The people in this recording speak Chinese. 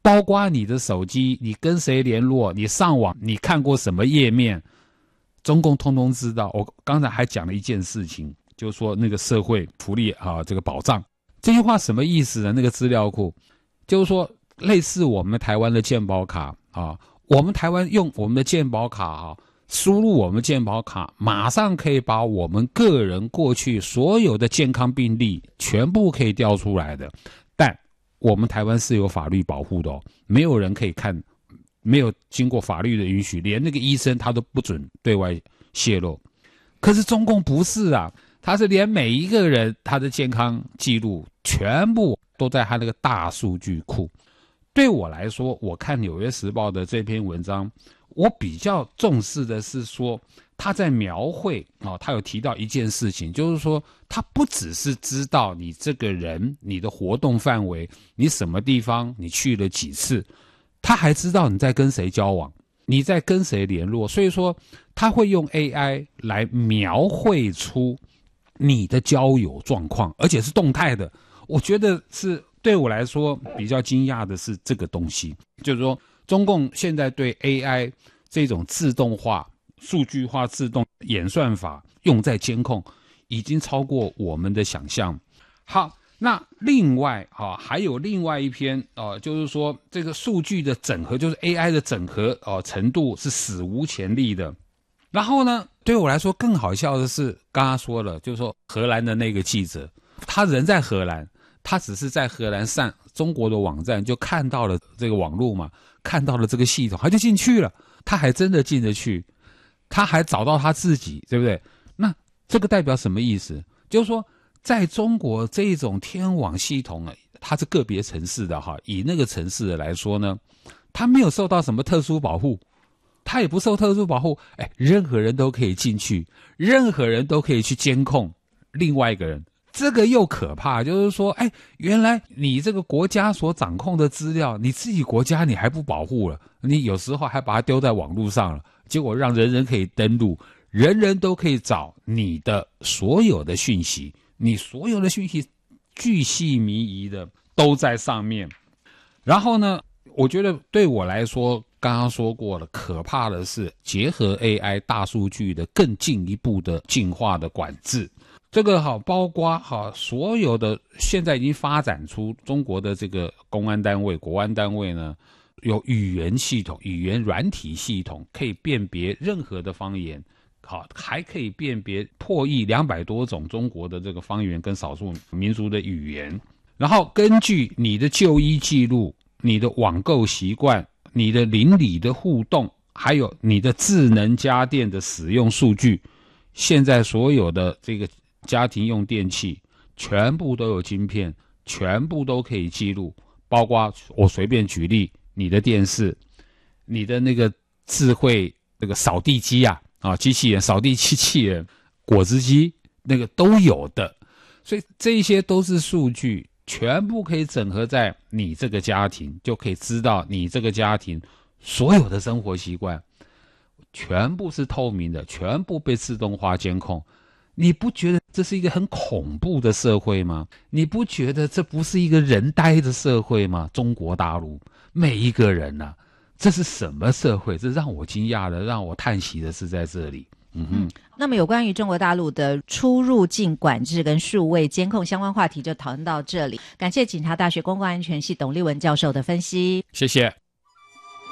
包括你的手机，你跟谁联络，你上网，你看过什么页面，中共通通知道。我刚才还讲了一件事情，就是说那个社会福利这个保障，这句话什么意思呢？那个资料库就是说类似我们台湾的健保卡我们台湾用我们的健保卡输入我们健保卡，马上可以把我们个人过去所有的健康病历全部可以调出来的。但我们台湾是有法律保护的没有人可以看，没有经过法律的允许，连那个医生他都不准对外泄露。可是中共不是他是连每一个人他的健康记录全部都在他那个大数据库。对我来说，我看《纽约时报》的这篇文章，我比较重视的是说他在描绘他有提到一件事情，就是说他不只是知道你这个人你的活动范围，你什么地方你去了几次，他还知道你在跟谁交往，你在跟谁联络。所以说他会用 AI 来描绘出你的交友状况，而且是动态的。我觉得是对我来说比较惊讶的是这个东西，就是说中共现在对 AI 这种自动化数据化自动演算法用在监控已经超过我们的想象。好，那另外还有另外一篇就是说这个数据的整合，就是 AI 的整合程度是史无前例的。然后呢，对我来说更好笑的是刚刚说了，就是说荷兰的那个记者，他人在荷兰，他只是在荷兰上中国的网站就看到了这个网络嘛，看到了这个系统，他就进去了，他还真的进得去，他还找到他自己，对不对？那这个代表什么意思？就是说在中国这种天网系统它是个别城市的以那个城市的来说呢，它没有受到什么特殊保护，它也不受特殊保护，任何人都可以进去，任何人都可以去监控另外一个人。这个又可怕，就是说原来你这个国家所掌控的资料，你自己国家你还不保护了，你有时候还把它丢在网络上了，结果让人人可以登录，人人都可以找你的所有的讯息，你所有的讯息巨细靡遗的都在上面。然后呢，我觉得对我来说，刚刚说过了，可怕的是结合 AI 大数据的更进一步的进化的管制。这个包括所有的现在已经发展出中国的这个公安单位、国安单位呢，有语言系统、语言软体系统，可以辨别任何的方言，还可以辨别破译200多种中国的这个方言跟少数民族的语言。然后根据你的就医记录、你的网购习惯、你的邻里的互动，还有你的智能家电的使用数据，现在所有的这个家庭用电器全部都有晶片，全部都可以记录，包括我随便举例，你的电视，你的那个智慧那个扫地机机器人、扫地机器人、果汁机，那个都有的。所以这些都是数据，全部可以整合在你这个家庭，就可以知道你这个家庭所有的生活习惯全部是透明的，全部被自动化监控。你不觉得这是一个很恐怖的社会吗？你不觉得这不是一个人呆的社会吗？中国大陆每一个人这是什么社会？这让我惊讶的，让我叹息的是在这里。 那么有关于中国大陆的出入境管制跟数位监控相关话题就讨论到这里。感谢警察大学公共安全系董立文教授的分析， 谢谢。